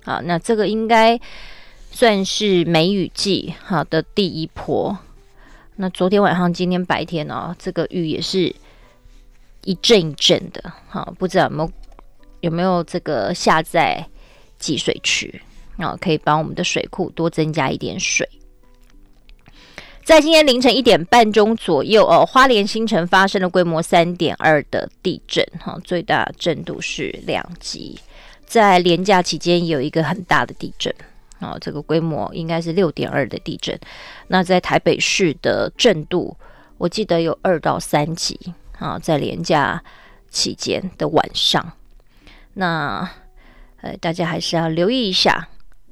啊，那这个应该算是梅雨季好的第一波。那昨天晚上、今天白天这个雨也是一阵一阵的，好，不知道有没有这个下在集水区可以帮我们的水库多增加一点水。在今天凌晨1点半钟左右花莲新城发生了规模 3.2 的地震，最大震度是2级。在连假期间有一个很大的地震，这个规模应该是 6.2 的地震。那在台北市的震度我记得有2到3级在连假期间的晚上。那大家还是要留意一下。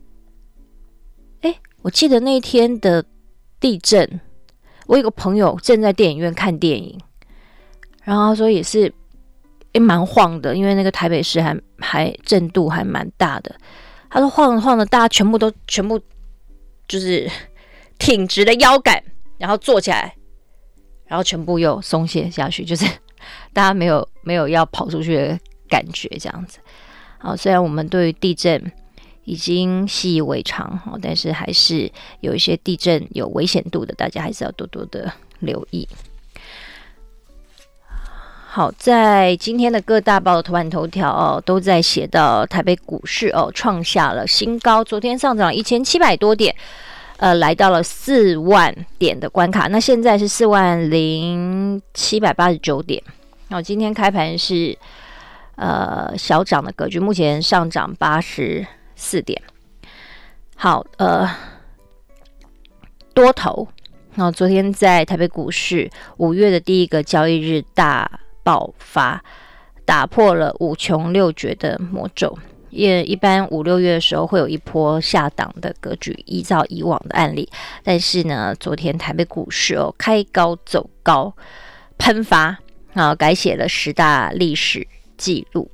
我记得那天的地震，我有个朋友正在电影院看电影，然后他说也是蛮晃的，因为那个台北市还震度还蛮大的。他说晃着晃着，大家全部就是挺直了腰杆，然后坐起来，然后全部又松懈下去，就是大家没有要跑出去的感觉这样子。好，虽然我们对于地震已经习以为常，但是还是有一些地震有危险度的，大家还是要多多的留意。好，在今天的各大报的头版头条都在写到台北股市创下了新高，昨天上涨1700多点，来到了4万点的关卡，那现在是40789点。今天开盘是小涨的格局，目前上涨84点。好，多头昨天在台北股市5月的第一个交易日大爆发，打破了5穷6绝的魔咒。一般5、6月的时候会有一波下档的格局，依照以往的案例。但是呢，昨天台北股市开高走高，喷发改写了10大历史记录，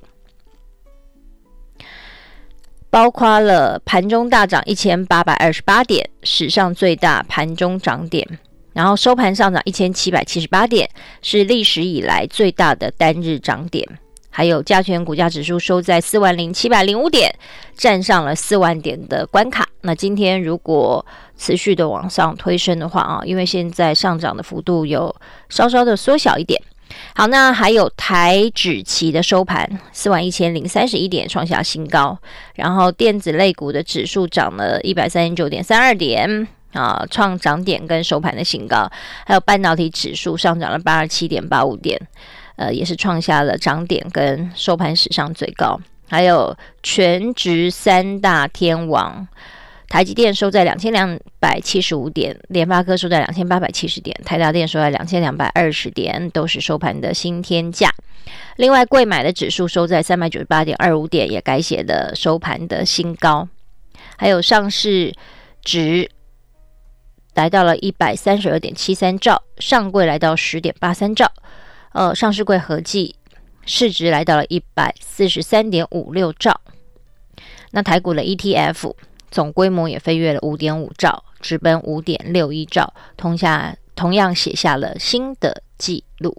包括了盘中大涨1828点，史上最大盘中涨点，然后收盘上涨1778点，是历史以来最大的单日涨点。还有加权股价指数收在40705点，站上了4万点的关卡。那今天如果持续的往上推升的话因为现在上涨的幅度有稍稍的缩小一点。好，那还有台指期的收盘41031点，创下新高。然后电子类股的指数涨了139.32点创涨点跟收盘的新高。还有半导体指数上涨了87.85点，也是创下了涨点跟收盘史上最高。还有全职3大天王，台积电收在2275点，联发科收在2870点，台达电收在2220点，都是收盘的新天价。另外贵买的指数收在398.25点，也改写了收盘的新高。还有上市值来到了132.73兆，上柜来到10.83兆，上市柜合计市值来到了143.56兆。那台股的 ETF 总规模也飞跃了 5.5 兆，直奔 5.61 兆，同样写下了新的纪录。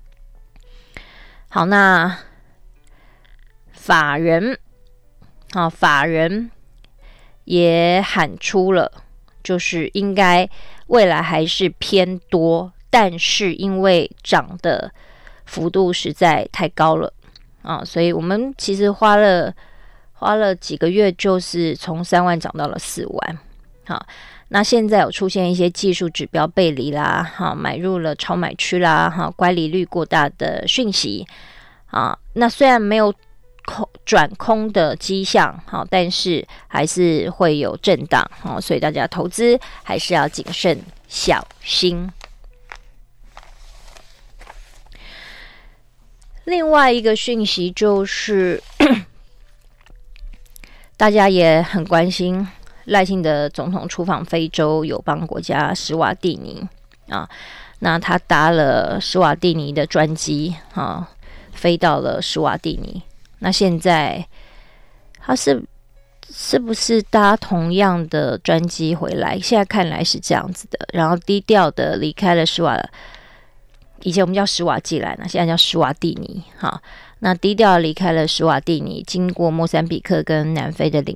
好，那法人也喊出了，就是应该未来还是偏多，但是因为涨的幅度实在太高了所以我们其实花了几个月，就是从3万涨到了4万。好，那现在有出现一些技术指标背离啦，买入了超买区啦，乖离率过大的讯息那虽然没有转空的迹象但是还是会有震荡所以大家投资还是要谨慎小心。另外一个讯息就是大家也很关心赖清德总统出访非洲友邦国家史瓦蒂尼那他搭了史瓦蒂尼的专机飞到了史瓦蒂尼。那现在他是不是搭同样的专机回来？现在看来是这样子的，然后低调的离开了以前我们叫史瓦济兰现在叫史瓦蒂尼那低调离开了史瓦蒂尼，经过莫桑比克跟南非的领